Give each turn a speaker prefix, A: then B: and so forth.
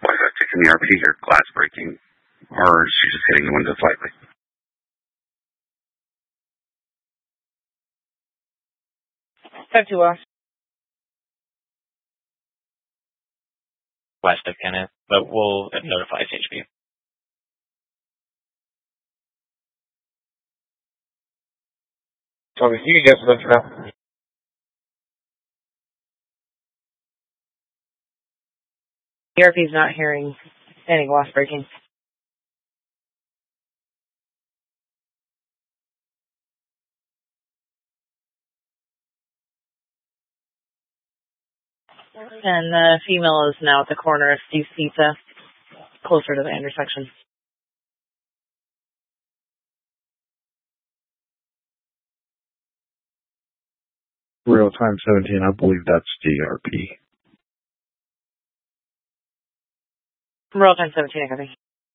A: Was that ticking the RP or glass breaking? Or is she just hitting the window slightly?
B: 5-2 loss.
C: West of Kenneth, but we'll notify CHP.
D: Okay, you can get some now.
B: ERP's not hearing any glass breaking. And the female is now at the corner of Steve's Pizza, closer to the intersection.
E: Real time 17, I believe that's DRP.
B: Real time 17, I think.